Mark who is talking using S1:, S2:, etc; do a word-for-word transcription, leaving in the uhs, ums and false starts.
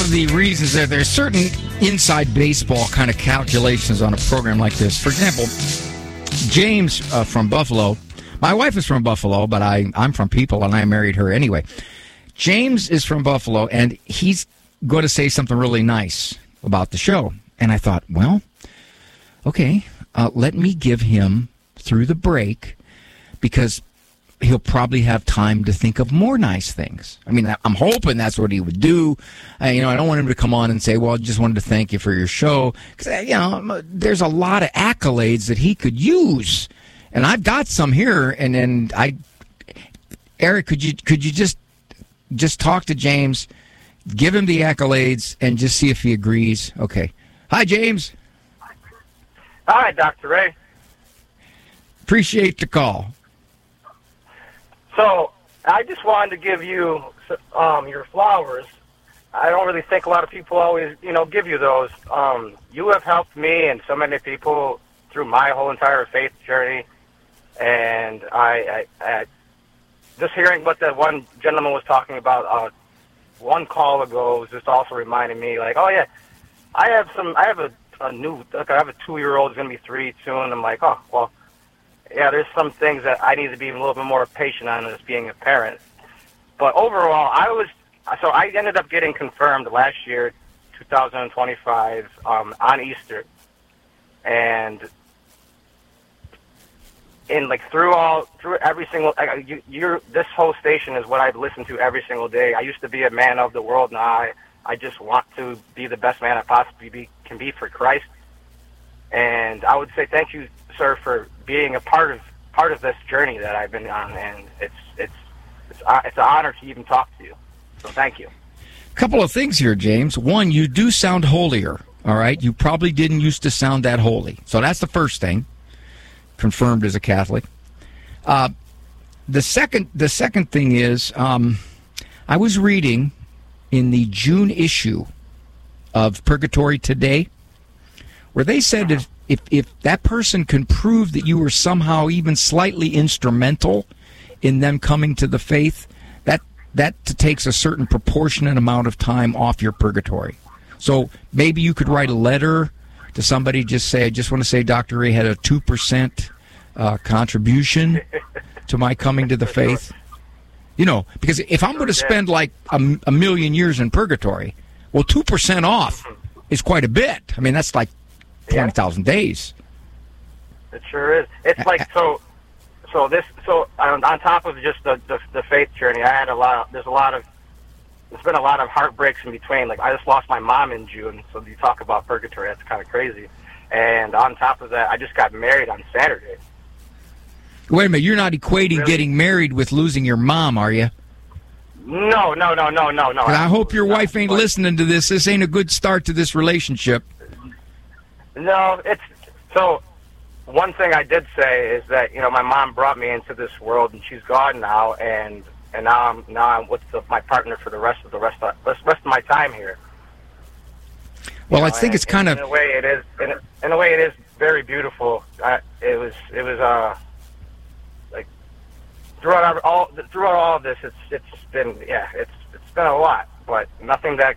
S1: of the reasons that there's certain inside baseball kind of calculations on a program like this. For example, James uh, from Buffalo. My wife is from Buffalo, but I, I'm from People, and I married her anyway. James is from Buffalo, and he's going to say something really nice about the show. And I thought, well, okay, uh, let me give him through the break, because he'll probably have time to think of more nice things. I mean, I'm hoping that's what he would do. I, you know, I don't want him to come on and say, well, I just wanted to thank you for your show. Because, you know, there's a lot of accolades that he could use. And I've got some here. And then I, Eric, could you could you just just talk to James, give him the accolades, and just see if he agrees? Okay. Hi, James.
S2: Hi, Doctor Ray.
S1: Appreciate the call.
S2: So, I just wanted to give you um, your flowers. I don't really think a lot of people always, you know, give you those. Um, you have helped me and so many people through my whole entire faith journey. And I, I, I just hearing what that one gentleman was talking about uh, one call ago was just also reminding me, like, oh yeah, I have some, I have a, a new, like I have a two-year-old who's going to be three soon. I'm like, oh, well, yeah, there's some things that I need to be a little bit more patient on as being a parent. But overall, I was, so I ended up getting confirmed last year, two thousand twenty-five, um, on Easter. And in like through all, through every single, like, you, you're, this whole station is what I listen to every single day. I used to be a man of the world. Now I, I just want to be the best man I possibly be, can be for Christ. And I would say thank you, sir, for being a part of part of this journey that I've been on, and it's it's it's uh, it's an honor to even talk to you. So thank you.
S1: A couple of things here, James. One, you do sound holier. All right, you probably didn't used to sound that holy. So that's the first thing. Confirmed as a Catholic. Uh, the second the second thing is, um, I was reading in the June issue of Purgatory Today, where they said if, if if that person can prove that you were somehow even slightly instrumental in them coming to the faith, that that takes a certain proportionate amount of time off your purgatory. So maybe you could write a letter to somebody, just say, I just want to say Doctor Ray had a two percent uh, contribution to my coming to the faith. You know, because if I'm going to spend like a, a million years in purgatory, well, two percent off is quite a bit. I mean, that's like twenty thousand days.
S2: It sure is. It's like, so, so this, so on, on top of just the, the, the faith journey, I had a lot of, there's a lot of, there's been a lot of heartbreaks in between. Like, I just lost my mom in June, so you talk about purgatory, that's kind of crazy. And on top of that, I just got married on Saturday.
S1: Wait a minute, you're not equating
S2: Really?
S1: getting married with losing your mom, are you?
S2: No, no, no, no, no, no.
S1: I hope your wife ain't
S2: But-
S1: listening to this. This ain't a good start to this relationship.
S2: No, it's, so one thing I did say is that, you know, my mom brought me into this world, and she's gone now, and and now I'm now I'm with the, my partner for the rest of the rest of rest of my time here.
S1: Well,
S2: You
S1: I
S2: know,
S1: think
S2: and-
S1: it's kind
S2: and
S1: of
S2: in a way it is in a, in a way it is very beautiful. I, it was it was uh like throughout our- all throughout all of this, it's it's been yeah it's it's been a lot, but nothing that